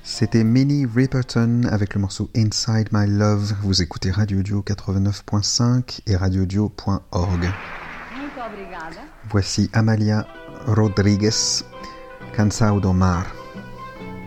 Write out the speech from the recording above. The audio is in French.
C'était Minnie Riperton avec le morceau Inside My Love. Vous écoutez Radio Dio 89.5 et radiodio.org. Voici Amalia Rodrigues, Cansado do Mar.